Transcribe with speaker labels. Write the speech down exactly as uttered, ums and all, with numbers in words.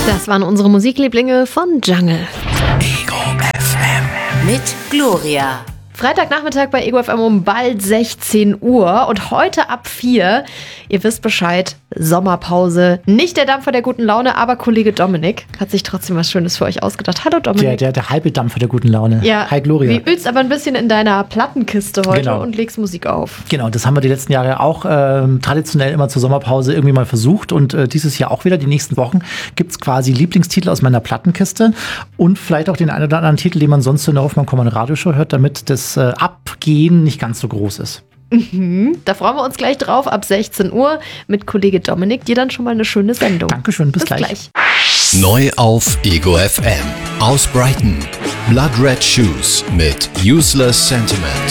Speaker 1: Das waren unsere Musiklieblinge von Jungle.
Speaker 2: Ego F M.
Speaker 3: Mit Gloria.
Speaker 1: Freitagnachmittag bei Ego F M um bald sechzehn Uhr und heute ab vier. Ihr wisst Bescheid, Sommerpause. Nicht der Dampfer der guten Laune, aber Kollege Dominik hat sich trotzdem was Schönes für euch ausgedacht. Hallo Dominik.
Speaker 2: Der, der, der halbe Dampfer der guten Laune.
Speaker 1: Ja,
Speaker 2: Hi Gloria.
Speaker 1: du wühlst aber ein bisschen in deiner Plattenkiste heute
Speaker 2: Genau.
Speaker 1: und legst Musik auf.
Speaker 2: Genau, das haben wir die letzten Jahre auch ähm, traditionell immer zur Sommerpause irgendwie mal versucht und äh, dieses Jahr auch wieder. Die nächsten Wochen gibt es quasi Lieblingstitel aus meiner Plattenkiste und vielleicht auch den einen oder anderen Titel, den man sonst in der Hoffmann Kommern Radioshow hört, damit das äh, Abgehen nicht ganz so groß ist.
Speaker 1: Mhm. Da freuen wir uns gleich drauf ab sechzehn Uhr mit Kollege Dominik. Dir dann schon mal eine schöne Sendung.
Speaker 2: Dankeschön, bis,
Speaker 1: bis
Speaker 2: gleich.
Speaker 1: gleich.
Speaker 4: Neu auf Ego F M. Aus Brighton. Blood Red Shoes mit Useless Sentiment.